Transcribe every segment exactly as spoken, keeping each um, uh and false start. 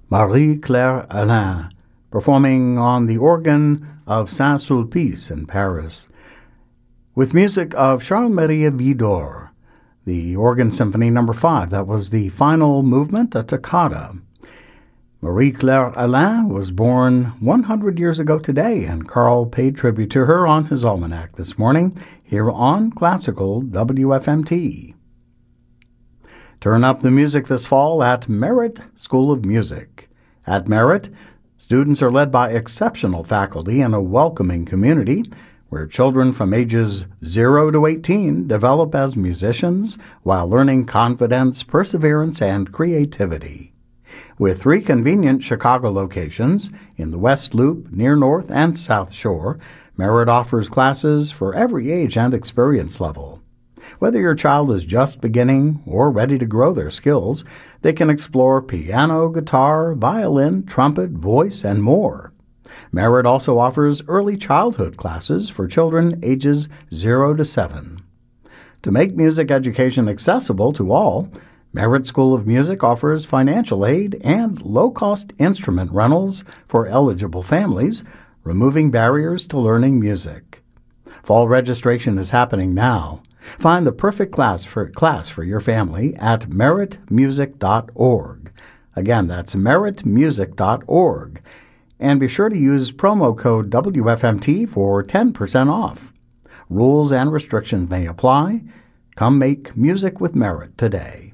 Marie-Claire Alain, performing on the organ of Saint-Sulpice in Paris, with music of Charles-Marie Widor, the Organ Symphony number five. That was the final movement, a toccata. Marie-Claire Alain was born one hundred years ago today, and Carl paid tribute to her on his almanac this morning here on Classical W F M T. Turn up the music this fall at Merit School of Music. At Merit, students are led by exceptional faculty and a welcoming community where children from ages zero to eighteen develop as musicians while learning confidence, perseverance, and creativity. With three convenient Chicago locations in the West Loop, near North and South Shore, Merit offers classes for every age and experience level. Whether your child is just beginning or ready to grow their skills, they can explore piano, guitar, violin, trumpet, voice, and more. Merit also offers early childhood classes for children ages zero to seven. To make music education accessible to all, Merit School of Music offers financial aid and low-cost instrument rentals for eligible families, removing barriers to learning music. Fall registration is happening now. Find the perfect class for class for your family at merit music dot org. Again, that's merit music dot org. And be sure to use promo code W F M T for ten percent off. Rules and restrictions may apply. Come make music with Merit today.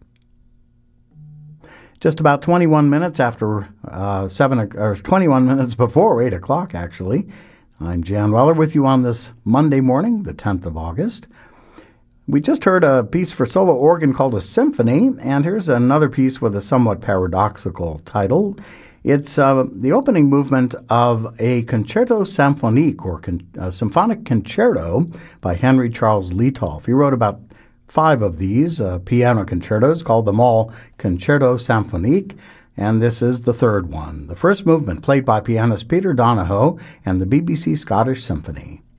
Just about twenty-one minutes after uh, seven, or twenty-one minutes before eight o'clock, actually. I'm Jan Weller with you on this Monday morning, the tenth of August. We just heard a piece for solo organ called a symphony, and here's another piece with a somewhat paradoxical title. It's uh, the opening movement of a concerto symphonique, or con- a symphonic concerto by Henry Charles Lietolf. He wrote about five of these uh, piano concertos, called them all Concerto Symphonique, and this is the third one. The first movement played by pianist Peter Donahoe and the B B C Scottish Symphony.